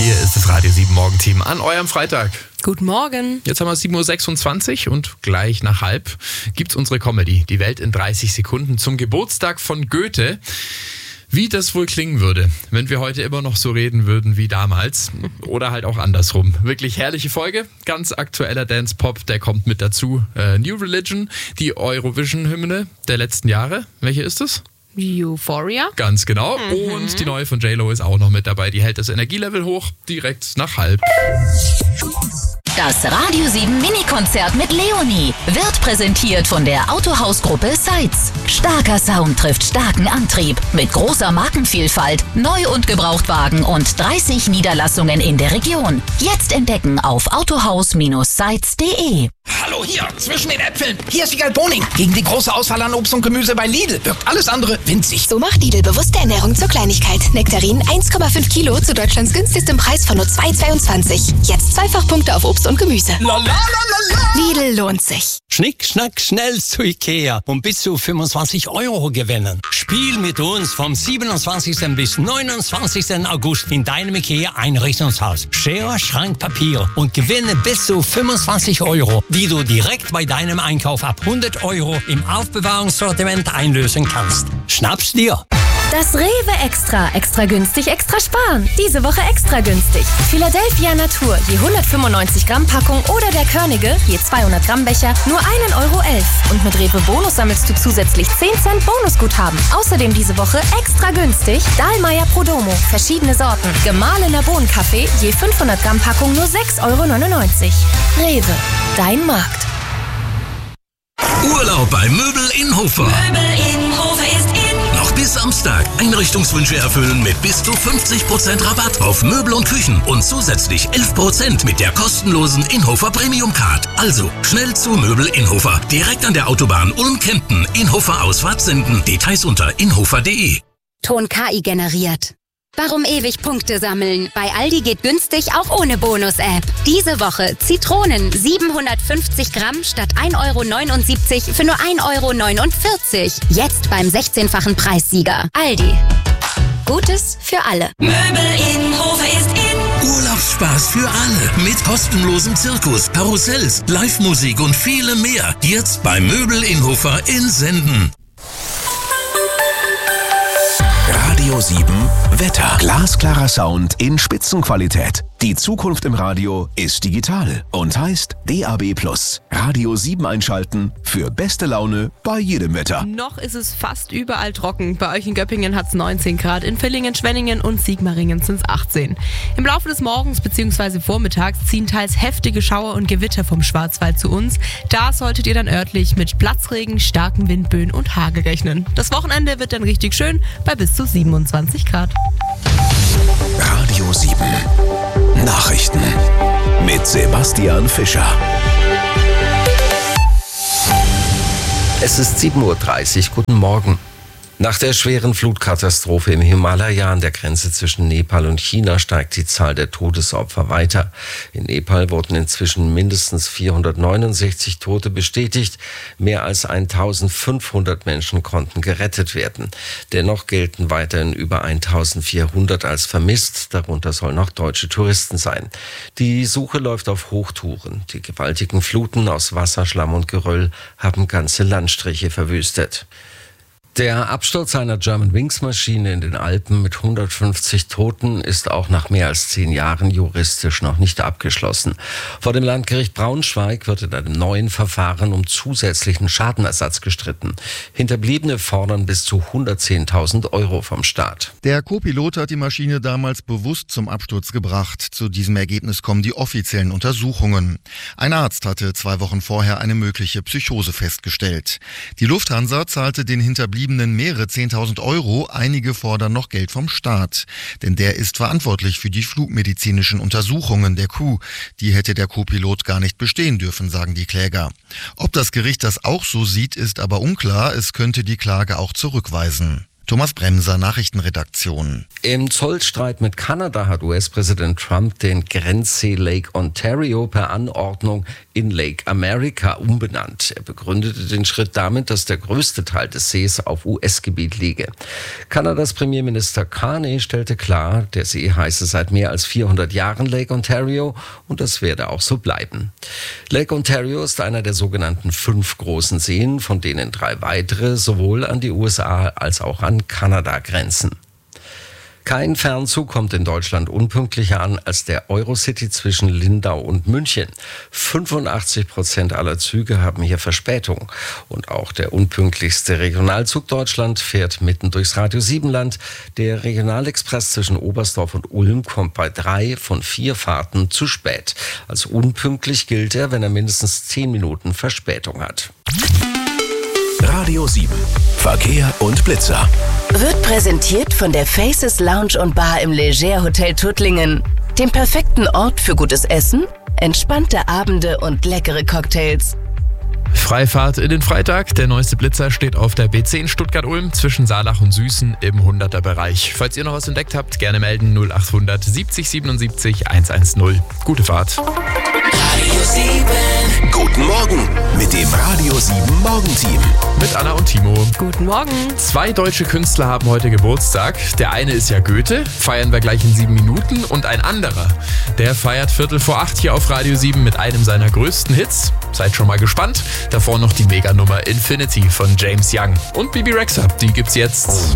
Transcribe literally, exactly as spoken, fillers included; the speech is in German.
Hier ist das Radio sieben Morgenteam an eurem Freitag. Guten Morgen. Jetzt haben wir sieben Uhr sechsundzwanzig und gleich nach halb gibt's unsere Comedy, die Welt in dreißig Sekunden, zum Geburtstag von Goethe. Wie das wohl klingen würde, wenn wir heute immer noch so reden würden wie damals. Oder halt auch andersrum. Wirklich herrliche Folge, ganz aktueller Dance-Pop, der kommt mit dazu. Äh, New Religion, die Eurovision-Hymne der letzten Jahre. Welche ist es? Euphoria. Ganz genau. Mhm. Und die neue von J-Lo ist auch noch mit dabei. Die hält das Energielevel hoch, direkt nach halb. Das Radio sieben Mini-Konzert mit Leonie wird präsentiert von der Autohausgruppe Seitz. Starker Sound trifft starken Antrieb mit großer Markenvielfalt, Neu- und Gebrauchtwagen und dreißig Niederlassungen in der Region. Jetzt entdecken auf autohaus Seitz punkt de. Hallo hier, zwischen den Äpfeln. Hier ist Wiegald Boning. Gegen die große Auswahl an Obst und Gemüse bei Lidl wirkt alles andere winzig. So macht Lidl bewusste Ernährung zur Kleinigkeit. Nektarinen eins Komma fünf Kilo zu Deutschlands günstigstem Preis von nur zwei Komma zweiundzwanzig. Jetzt Zweifachpunkte auf Obst und Gemüse. La, la, la, la, la. Lidl lohnt sich. Schnick, schnack, schnell zu Ikea und bis zu fünfundzwanzig Euro gewinnen. Spiel mit uns vom siebenundzwanzigsten bis neunundzwanzigsten August in deinem Ikea-Einrichtungshaus. Schere, Schrank, Papier und gewinne bis zu fünfundzwanzig Euro, die du direkt bei deinem Einkauf ab hundert Euro im Aufbewahrungssortiment einlösen kannst. Schnapp's dir! Das Rewe Extra. Extra günstig, extra sparen. Diese Woche extra günstig. Philadelphia Natur, je hundertfünfundneunzig Gramm Packung oder der Körnige, je zweihundert Gramm Becher, nur ein Euro elf. Und mit Rewe Bonus sammelst du zusätzlich zehn Cent Bonusguthaben. Außerdem diese Woche extra günstig Dahlmeier Prodomo, verschiedene Sorten. Gemahlener Bohnenkaffee, je fünfhundert Gramm Packung nur sechs Euro neunundneunzig. Rewe, dein Markt. Urlaub bei Möbel in Hofer. Möbel in Hofer ist in. Noch bis Samstag. Einrichtungswünsche erfüllen mit bis zu fünfzig Prozent Rabatt auf Möbel und Küchen und zusätzlich elf Prozent mit der kostenlosen Inhofer Premium Card. Also schnell zu Möbel in Hofer. Direkt an der Autobahn Ulm-Kempten. Inhofer Ausfahrt senden. Details unter inhofer punkt de. Ton K I generiert. Warum ewig Punkte sammeln? Bei Aldi geht günstig auch ohne Bonus-App. Diese Woche Zitronen siebenhundertfünfzig Gramm statt ein Euro neunundsiebzig für nur ein Euro neunundvierzig. Jetzt beim sechzehnfachen Preissieger. Aldi. Gutes für alle. Möbel in Hofer ist in. Urlaubsspaß für alle. Mit kostenlosem Zirkus, Karussells, Live-Musik und vielem mehr. Jetzt bei Möbel in Hofer in Senden. Radio sieben Wetter. Glasklarer Sound in Spitzenqualität. Die Zukunft im Radio ist digital und heißt D A B plus. Radio sieben einschalten für beste Laune bei jedem Wetter. Noch ist es fast überall trocken. Bei euch in Göppingen hat es neunzehn Grad, in Villingen, Schwenningen und Sigmaringen sind es achtzehn. Im Laufe des Morgens bzw. Vormittags ziehen teils heftige Schauer und Gewitter vom Schwarzwald zu uns. Da solltet ihr dann örtlich mit Platzregen, starken Windböen und Hagel rechnen. Das Wochenende wird dann richtig schön bei bis zu siebenundzwanzig Grad. Radio sieben Nachrichten mit Sebastian Fischer. Es ist sieben Uhr dreißig. Guten Morgen. Nach der schweren Flutkatastrophe im Himalaya an der Grenze zwischen Nepal und China steigt die Zahl der Todesopfer weiter. In Nepal wurden inzwischen mindestens vierhundertneunundsechzig Tote bestätigt. Mehr als eintausendfünfhundert Menschen konnten gerettet werden. Dennoch gelten weiterhin über eintausendvierhundert als vermisst. Darunter sollen auch deutsche Touristen sein. Die Suche läuft auf Hochtouren. Die gewaltigen Fluten aus Wasser, Schlamm und Geröll haben ganze Landstriche verwüstet. Der Absturz einer Germanwings-Maschine in den Alpen mit hundertfünfzig Toten ist auch nach mehr als zehn Jahren juristisch noch nicht abgeschlossen. Vor dem Landgericht Braunschweig wird in einem neuen Verfahren um zusätzlichen Schadenersatz gestritten. Hinterbliebene fordern bis zu hundertzehntausend Euro vom Staat. Der Co-Pilot hat die Maschine damals bewusst zum Absturz gebracht. Zu diesem Ergebnis kommen die offiziellen Untersuchungen. Ein Arzt hatte zwei Wochen vorher eine mögliche Psychose festgestellt. Die Lufthansa zahlte den Hinterbliebenen mehrere zehntausend Euro, einige fordern noch Geld vom Staat. Denn der ist verantwortlich für die flugmedizinischen Untersuchungen der Crew. Die hätte der Co-Pilot gar nicht bestehen dürfen, sagen die Kläger. Ob das Gericht das auch so sieht, ist aber unklar. Es könnte die Klage auch zurückweisen. Thomas Bremser, Nachrichtenredaktion. Im Zollstreit mit Kanada hat U S-Präsident Trump den Grenzsee Lake Ontario per Anordnung in Lake America umbenannt. Er begründete den Schritt damit, dass der größte Teil des Sees auf U S-Gebiet liege. Kanadas Premierminister Carney stellte klar, der See heiße seit mehr als vierhundert Jahren Lake Ontario und das werde auch so bleiben. Lake Ontario ist einer der sogenannten fünf großen Seen, von denen drei weitere sowohl an die U S A als auch an Kanada grenzen. Kein Fernzug kommt in Deutschland unpünktlicher an als der Eurocity zwischen Lindau und München. fünfundachtzig Prozent aller Züge haben hier Verspätung. Und auch der unpünktlichste Regionalzug Deutschland fährt mitten durchs Radio sieben Land. Der Regionalexpress zwischen Oberstdorf und Ulm kommt bei drei von vier Fahrten zu spät. Als unpünktlich gilt er, wenn er mindestens zehn Minuten Verspätung hat. Radio sieben. Verkehr und Blitzer. Wird präsentiert von der Faces Lounge und Bar im Leger Hotel Tuttlingen. Dem perfekten Ort für gutes Essen, entspannte Abende und leckere Cocktails. Freifahrt in den Freitag. Der neueste Blitzer steht auf der B zehn Stuttgart-Ulm zwischen Saalach und Süßen im hunderter-Bereich. Falls ihr noch was entdeckt habt, gerne melden null achthundert siebzig siebenundsiebzig hundertzehn. Gute Fahrt. Radio sieben. Guten Morgen mit dem Radio sieben Morgenteam. Mit Anna und Timo. Guten Morgen. Zwei deutsche Künstler haben heute Geburtstag. Der eine ist ja Goethe, feiern wir gleich in sieben Minuten. Und ein anderer, der feiert Viertel vor acht hier auf Radio sieben mit einem seiner größten Hits. Seid schon mal gespannt. Davor noch die Meganummer Infinity von James Young. Und Bibi Rexha, die gibt's jetzt.